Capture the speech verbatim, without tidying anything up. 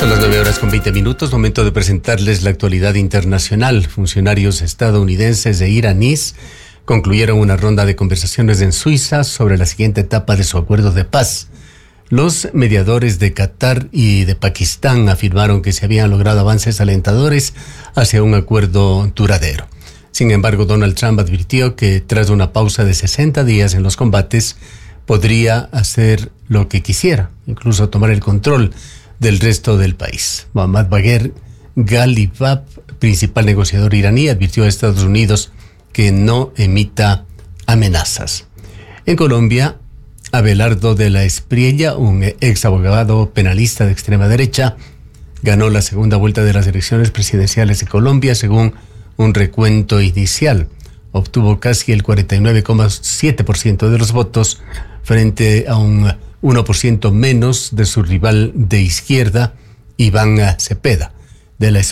Son las nueve horas con veinte minutos, momento de presentarles la actualidad internacional. Funcionarios estadounidenses e iraníes concluyeron una ronda de conversaciones en Suiza sobre la siguiente etapa de su acuerdo de paz. Los mediadores de Qatar y de Pakistán afirmaron que se habían logrado avances alentadores hacia un acuerdo duradero. Sin embargo, Donald Trump advirtió que tras una pausa de sesenta días en los combates, podría hacer lo que quisiera, incluso tomar el control del resto del país. Mohammad Bagher Ghalibaf, principal negociador iraní, advirtió a Estados Unidos que no emita amenazas. En Colombia, Abelardo de la Espriella, un ex abogado penalista de extrema derecha, ganó la segunda vuelta de las elecciones presidenciales de Colombia según un recuento inicial. Obtuvo casi el cuarenta y nueve coma siete por ciento de los votos frente a un uno por ciento menos de su rival de izquierda, Iván Cepeda. De la